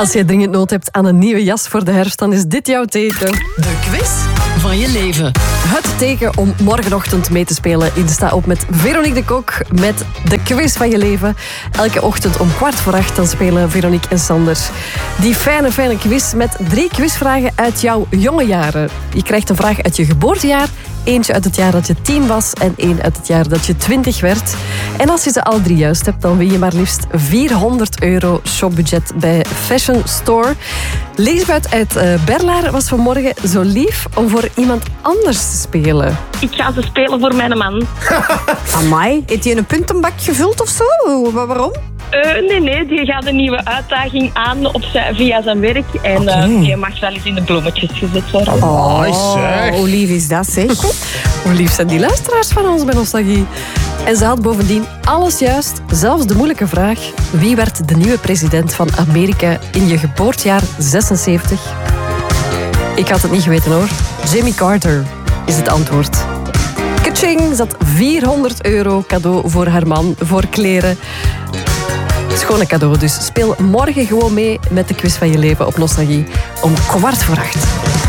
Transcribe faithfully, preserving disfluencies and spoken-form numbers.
Als jij dringend nood hebt aan een nieuwe jas voor de herfst, dan is dit jouw teken. De quiz van je leven. Het teken om morgenochtend mee te spelen in Sta op met Veronique de Kok met de quiz van je leven. Elke ochtend om kwart voor acht dan spelen Veronique en Sander die fijne, fijne quiz met drie quizvragen uit jouw jonge jaren. Je krijgt een vraag uit je geboortejaar, eentje uit het jaar dat je tien was en één uit het jaar dat je twintig werd. En als je ze alle drie juist hebt, dan win je maar liefst vierhonderd euro shopbudget bij Fashion Store. Liesbeth uit uh, Berlaar was vanmorgen zo lief om voor iemand anders te spelen. Ik ga ze spelen voor mijn man. Amai, heeft hij een puntenbak gevuld of zo? Waarom? Uh, nee, nee, die gaat een nieuwe uitdaging aan op zijn, via zijn werk. En Okay. uh, die mag wel eens in de bloemetjes gezet worden. Oh, zeg. Hoe lief is dat, zeg? Hoe lief zijn die luisteraars van ons bij Nostalgie. En ze had bovendien alles juist, zelfs de moeilijke vraag: wie werd de nieuwe president van Amerika in je geboortejaar zesenzeventig? Ik had het niet geweten hoor. Jimmy Carter is het antwoord. Kaching, zat vierhonderd euro cadeau voor haar man, voor kleren. Schone cadeau, dus speel morgen gewoon mee met de quiz van je leven op Nostalgie om kwart voor acht.